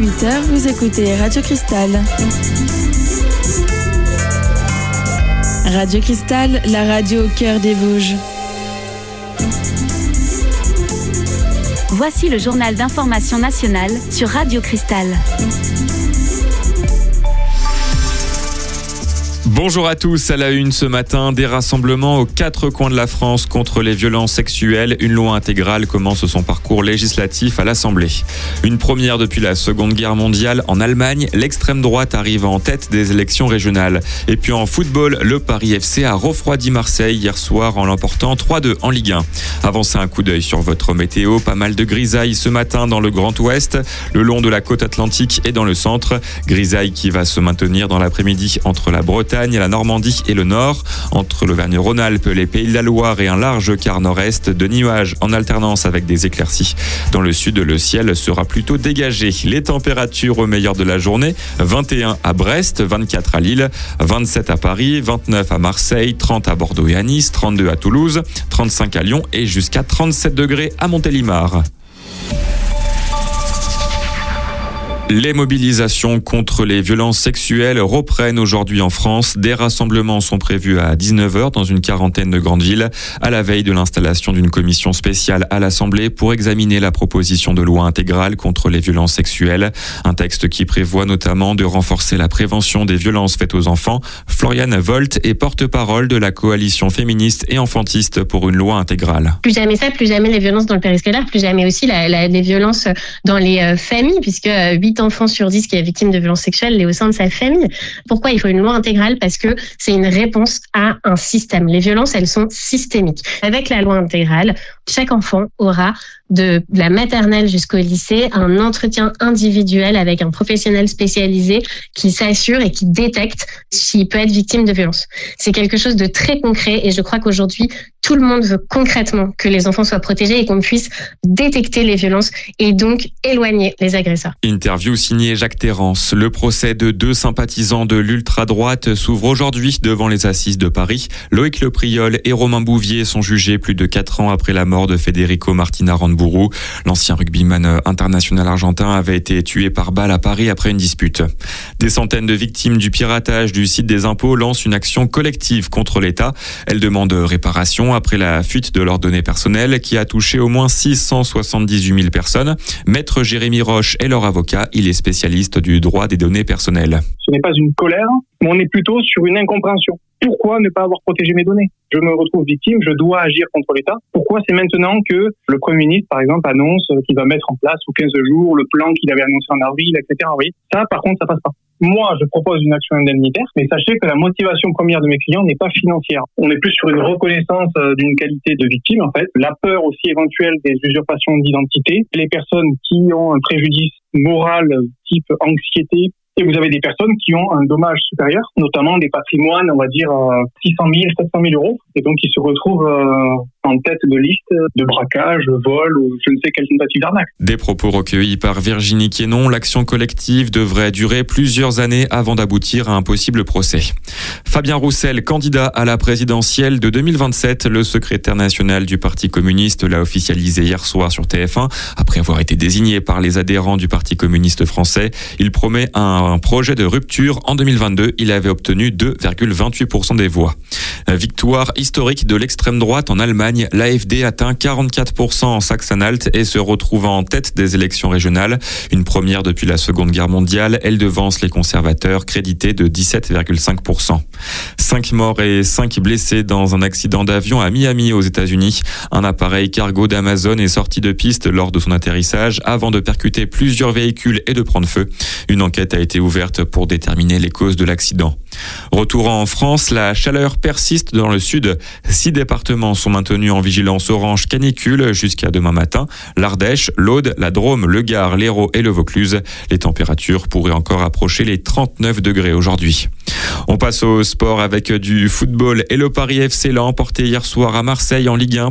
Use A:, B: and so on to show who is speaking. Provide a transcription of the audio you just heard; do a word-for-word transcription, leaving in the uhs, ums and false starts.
A: dix-huit heures, vous écoutez Radio Cristal. Radio Cristal, la radio au cœur des Vosges.
B: Voici le journal d'information nationale sur Radio Cristal.
C: Bonjour à tous, à la une ce matin, des rassemblements aux quatre coins de la France contre les violences sexuelles. Une loi intégrale commence son parcours législatif à l'Assemblée. Une première depuis la Seconde Guerre mondiale en Allemagne, l'extrême droite arrive en tête des élections régionales. Et puis en football, le Paris F C a refroidi Marseille hier soir en l'emportant trois deux en Ligue un. Avancez un coup d'œil sur votre météo, pas mal de grisailles ce matin dans le Grand Ouest, le long de la côte atlantique et dans le centre. Grisaille qui va se maintenir dans l'après-midi entre la Bretagne, la Normandie et le Nord. Entre l'Auvergne-Rhône-Alpes, les Pays de la Loire et un large quart nord-est, de nuages en alternance avec des éclaircies. Dans le sud, le ciel sera plutôt dégagé. Les températures au meilleur de la journée, vingt et un à Brest, vingt-quatre à Lille, vingt-sept à Paris, vingt-neuf à Marseille, trente à Bordeaux et à Nice, trente-deux à Toulouse, trente-cinq à Lyon et jusqu'à trente-sept degrés à Montélimar. Les mobilisations contre les violences sexuelles reprennent aujourd'hui en France. Des rassemblements sont prévus à dix-neuf heures dans une quarantaine de grandes villes, à la veille de l'installation d'une commission spéciale à l'Assemblée pour examiner la proposition de loi intégrale contre les violences sexuelles. Un texte qui prévoit notamment de renforcer la prévention des violences faites aux enfants. Floriane Volt est porte-parole de la coalition féministe et enfantiste pour une loi intégrale.
D: Plus jamais ça, plus jamais les violences dans le périscolaire, plus jamais aussi la, la, les violences dans les euh, familles, puisque euh, huit enfants sur dix qui est victime de violences sexuelles est au sein de sa famille. Pourquoi il faut une loi intégrale ? Parce que c'est une réponse à un système. Les violences, elles sont systémiques. Avec la loi intégrale, chaque enfant aura de la maternelle jusqu'au lycée un entretien individuel avec un professionnel spécialisé qui s'assure et qui détecte s'il peut être victime de violences. C'est quelque chose de très concret et je crois qu'aujourd'hui, tout le monde veut concrètement que les enfants soient protégés et qu'on puisse détecter les violences et donc éloigner les agresseurs.
C: Interview signée Jacques Terrance. Le procès de deux sympathisants de l'ultra-droite s'ouvre aujourd'hui devant les assises de Paris. Loïc Lepriol et Romain Bouvier sont jugés plus de quatre ans après la mort de Federico Martin Aramburu. L'ancien rugbyman international argentin avait été tué par balle à Paris après une dispute. Des centaines de victimes du piratage du site des impôts lancent une action collective contre l'État. Elles demandent réparation après la fuite de leurs données personnelles qui a touché au moins six cent soixante-dix-huit mille personnes. Maître Jérémy Roche est leur avocat. Il est spécialiste du droit des données personnelles.
E: Ce n'est pas une colère, mais on est plutôt sur une incompréhension. Pourquoi ne pas avoir protégé mes données ? Je me retrouve victime, je dois agir contre l'État. Pourquoi c'est maintenant que le Premier ministre, par exemple, annonce qu'il va mettre en place sous quinze jours le plan qu'il avait annoncé en avril, et cetera. Oui, ça, par contre, ça passe pas. Moi, je propose une action indemnitaire, mais sachez que la motivation première de mes clients n'est pas financière. On est plus sur une reconnaissance d'une qualité de victime, en fait. La peur aussi éventuelle des usurpations d'identité. Les personnes qui ont un préjudice moral type anxiété, et vous avez des personnes qui ont un dommage supérieur, notamment des patrimoines, on va dire, six cent mille, sept cent mille euros, et donc ils se retrouvent en tête de liste de braquage, vol ou je ne sais quelle tentative d'arnaque.
C: Des propos recueillis par Virginie Quénon. L'action collective devrait durer plusieurs années avant d'aboutir à un possible procès. Fabien Roussel, candidat à la présidentielle de deux mille vingt-sept, le secrétaire national du Parti communiste l'a officialisé hier soir sur T F un. Après avoir été désigné par les adhérents du Parti communiste français, il promet un Un projet de rupture. En deux mille vingt-deux, il avait obtenu deux virgule vingt-huit pour cent des voix. Victoire historique de l'extrême droite en Allemagne. L'A F D atteint quarante-quatre pour cent en Saxe-Anhalt et se retrouve en tête des élections régionales. Une première depuis la Seconde Guerre mondiale. Elle devance les conservateurs crédités de dix-sept virgule cinq pour cent. Cinq morts et cinq blessés dans un accident d'avion à Miami aux États-Unis. Un appareil cargo d'Amazon est sorti de piste lors de son atterrissage avant de percuter plusieurs véhicules et de prendre feu. Une enquête a été ouverte pour déterminer les causes de l'accident. Retour en France, la chaleur persiste dans le sud. Six départements sont maintenus en vigilance orange canicule jusqu'à demain matin. L'Ardèche, l'Aude, la Drôme, le Gard, l'Hérault et le Vaucluse. Les températures pourraient encore approcher les trente-neuf degrés aujourd'hui. On passe au sport avec du football et le Paris F C l'a emporté hier soir à Marseille en Ligue un.